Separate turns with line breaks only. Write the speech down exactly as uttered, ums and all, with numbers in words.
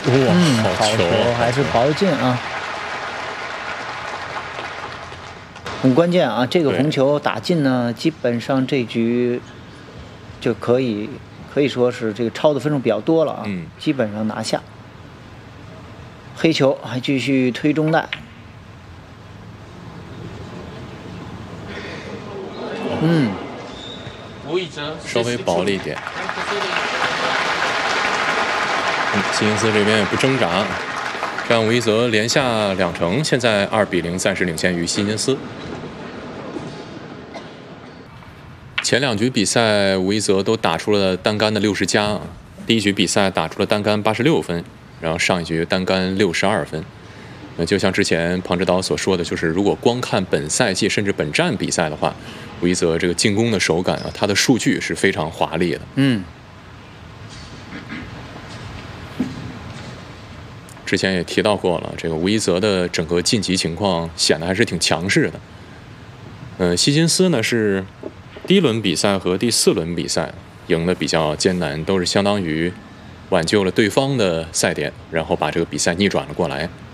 哇，
嗯，
好
好
球啊！
还是保进啊，很关键啊！这个
对
红球打进呢，基本上这局就可以可以说是这个超的分数比较多了啊，
嗯
基本上拿下。黑球还继续推中带，嗯，
稍微薄了一点。嗯，希金斯这边也不挣扎，这样吴一泽连下两城，现在二比零暂时领先于希金斯。前两局比赛，吴一泽都打出了单杆的六十加，第一局比赛打出了单杆八十六分，然后上一局单杆六十二分。那就像之前庞指导所说的，就是如果光看本赛季甚至本站比赛的话，吴一泽这个进攻的手感啊，他的数据是非常华丽的。
嗯，
之前也提到过了，这个吴一泽的整个晋级情况显得还是挺强势的。呃，希金斯呢是第一轮比赛和第四轮比赛赢得比较艰难，都是相当于挽救了对方的赛点，然后把这个比赛逆转了过来。